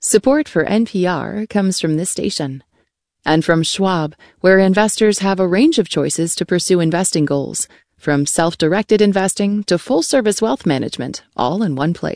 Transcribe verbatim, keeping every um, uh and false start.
Support for N P R comes from this station. And from Schwab, where investors have a range of choices to pursue investing goals, from self-directed investing to full-service wealth management, all in one place.